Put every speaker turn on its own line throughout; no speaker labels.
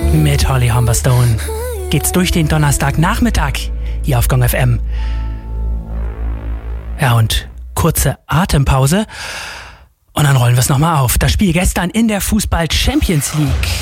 Mit Holly Humberstone geht's durch den Donnerstagnachmittag hier auf Gong FM. Ja, und kurze Atempause und dann rollen wir es nochmal auf. Das Spiel gestern in der Fußball-Champions League.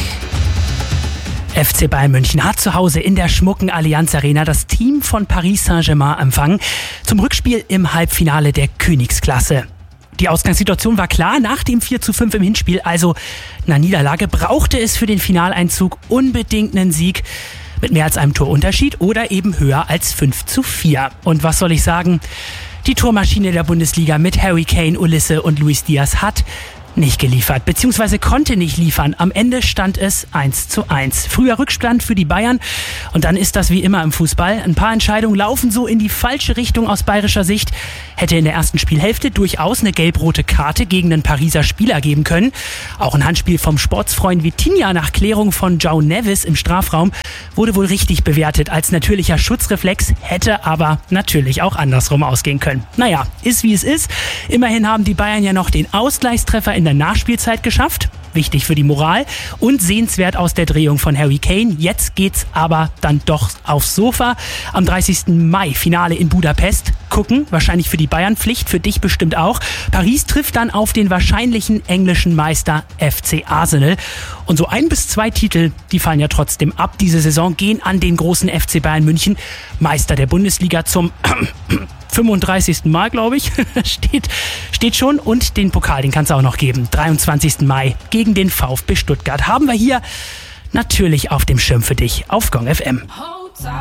FC Bayern München hat zu Hause in der schmucken Allianz Arena das Team von Paris Saint-Germain empfangen zum Rückspiel im Halbfinale der Königsklasse. Die Ausgangssituation war klar, nach dem 4:5 im Hinspiel, also einer Niederlage, brauchte es für den Finaleinzug unbedingt einen Sieg mit mehr als einem Torunterschied oder eben höher als 5:4. Und was soll ich sagen? Die Tormaschine der Bundesliga mit Harry Kane, Ulisse und Luis Diaz hat nicht geliefert, beziehungsweise konnte nicht liefern. Am Ende stand es 1:1. Früher Rückstand für die Bayern und dann ist das wie immer im Fußball. Ein paar Entscheidungen laufen so in die falsche Richtung aus bayerischer Sicht. Hätte in der ersten Spielhälfte durchaus eine gelb-rote Karte gegen einen Pariser Spieler geben können. Auch ein Handspiel vom Sportsfreund Vitinha nach Klärung von João Neves im Strafraum wurde wohl richtig bewertet als natürlicher Schutzreflex, hätte aber natürlich auch andersrum ausgehen können. Naja, ist wie es ist. Immerhin haben die Bayern ja noch den Ausgleichstreffer in der Nachspielzeit geschafft. Wichtig für die Moral und sehenswert aus der Drehung von Harry Kane. Jetzt geht's aber dann doch aufs Sofa. Am 30. Mai Finale in Budapest. Gucken, wahrscheinlich für die Bayern, Pflicht für dich bestimmt auch. Paris trifft dann auf den wahrscheinlichen englischen Meister FC Arsenal. Und so 1 bis 2 Titel, die fallen ja trotzdem ab. Diese Saison gehen an den großen FC Bayern München. Meister der Bundesliga zum 35. Mal, glaube ich, steht schon. Und den Pokal, den kann es auch noch geben. 23. Mai gegen den VfB Stuttgart. Haben wir hier natürlich auf dem Schirm für dich auf Gong FM.